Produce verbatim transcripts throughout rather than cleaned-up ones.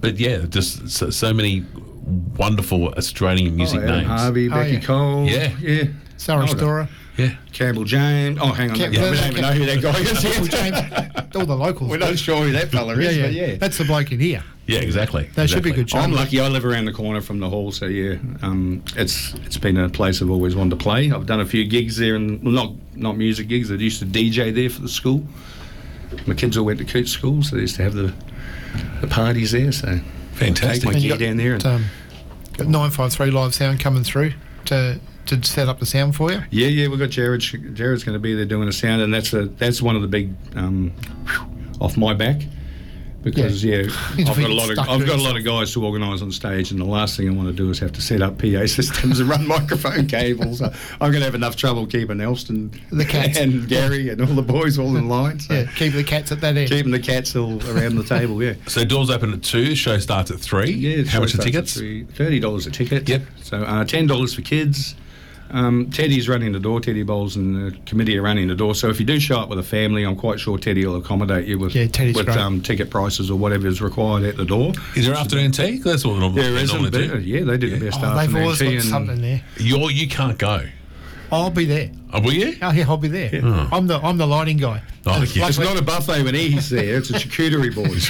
but yeah, just so, so many wonderful Australian music oh, Adam names. Harvey, Oh, Becky yeah. Cole. Yeah. Yeah. Sarah Oh, Storer. Yeah. Campbell James. Oh, hang on. Cam- we don't Cam- even know who that guy is. Campbell James. All the locals. We're not sure who that fella yeah, is, yeah. but yeah. That's the bloke in here. Yeah, exactly. That should be a exactly. good show. I'm lucky. I live around the corner from the hall, so yeah, um, it's it's been a place I've always wanted to play. I've done a few gigs there, and well, not not music gigs. I used to D J there for the school. My kids all went to Coote School, so they used to have the the parties there. So Fantastic. take my And you gear got- down there. And, Um, got nine five three live sound coming through to to set up the sound for you. yeah, yeah, we've got Jared. Jared's going to be there doing a sound, and that's a that's one of the big um, off my back. Because yeah, He's I've got a really lot of stuck I've doing got a lot of guys to organise on stage, and the last thing I want to do is have to set up P A systems and run microphone cables. So I'm going to have enough trouble keeping Elston, The cats. and Gary, and all the boys all in line. So Yeah, keep the cats at that end. keeping the cats all around the table. Yeah. So doors open at two. Show starts at three. Yeah. How much are tickets? Thirty dollars a ticket. Yep. So uh, ten dollars for kids. Um, Teddy's running the door. Teddy Bowles and the committee are running the door. So if you do show up with a family, I'm quite sure Teddy will accommodate you with Yeah, Teddy's with great. um, ticket prices or whatever is required at the door. Is there afternoon tea? That's what we normally, There they is normally a bit. do. Yeah, they do the best Oh, they've afternoon always tea got and- something there. You're, you can't go. I'll be there. Oh, will you? Oh, yeah, I'll be there. Oh. I'm the I'm the lighting guy. Oh, It's yeah. like- It's not a buffet when he's there. It's a charcuterie boys.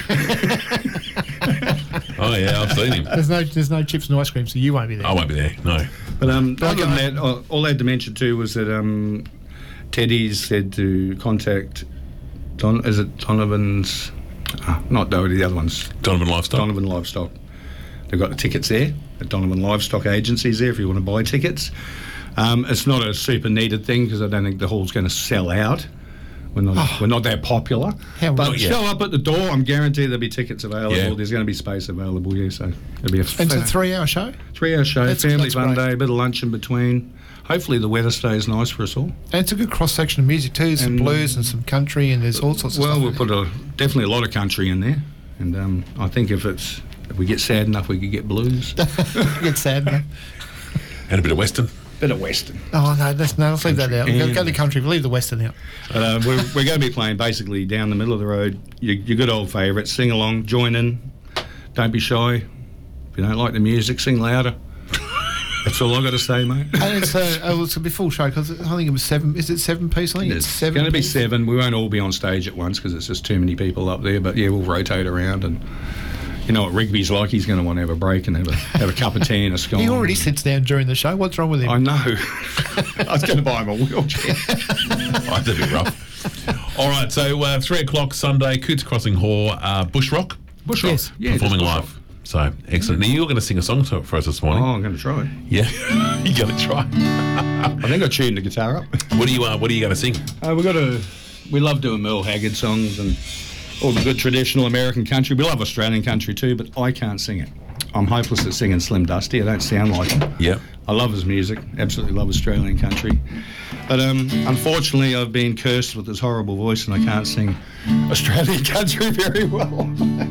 Oh, yeah, I've seen him. There's no there's no chips and ice cream, so you won't be there. I won't be there. No. But um, other than that, uh, all I had to mention too was that um, Teddy's said to contact Don. Is it Donovan's? Uh, not Doherty. The other one's Donovan Livestock. Donovan Livestock. They've got the tickets there at Donovan Livestock Agencies there if you want to buy tickets. Um, it's not a super needed thing because I don't think the hall's going to sell out. We're not, Oh. we're not that popular. How but not yet. show up at the door. I'm guaranteed there'll be tickets available. Yeah. There's going to be space available. Yeah, so it'll be a And it's a three-hour show. three-hour show. That's- family that's fun great. day. A bit of lunch in between. Hopefully the weather stays nice for us all. And it's a good cross-section of music too. Some And- blues and some country, and there's all sorts of Well, stuff. we'll in put a definitely a lot of country in there, and um, I think if it's if we get sad enough, we could get blues. there. Get sad now. And a bit of Western. Bit of western. Oh no, let's no, let's leave that out. Go, Country. go to the country. Leave the western out. Uh, we're we're going to be playing basically down the middle of the road. Your, your good old favourites. Sing along, join in. Don't be shy. If you don't like the music, sing louder. That's all I got to say, mate. And it's uh, oh, it's a bit full show because I think it was seven. Is it seven piece? I think it's, It's seven. going to be piece. seven. We won't all be on stage at once because it's just too many people up there. But yeah, we'll rotate around, and you know what Rigby's like. He's going to want to have a break and have a have a cup of tea and a scone. He already sits down during the show. What's wrong with him? I know. I was going to buy him a wheelchair. Oh, that's a bit rough. All right, so uh, three o'clock Sunday, Cootes Crossing Hall, uh, Bush Rock Bush Yes. Rock. Yeah, performing just Bush live. So excellent. Now you're going to sing a song to, for us this Rock. morning. Oh, I'm going to try. Yeah, you got to try. I think I tuned the guitar up. What are you? Uh, what are you going to sing? Uh, we got a. We love doing Merle Haggard songs and all the good traditional American country. We love Australian country too, but I can't sing it. I'm hopeless at singing Slim Dusty. I don't sound like him. Yep. I love his music. Absolutely love Australian country. But um, unfortunately, I've been cursed with this horrible voice, and I can't sing Australian country very well.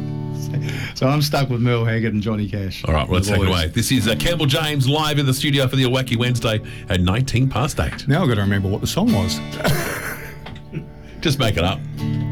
So I'm stuck with Merle Haggard and Johnny Cash. All right, well, let's The take it boys. away. This is uh, Campbell James live in the studio for the Wacky Wednesday at nineteen past eight. Now I've got to remember what the song was. Just make it up.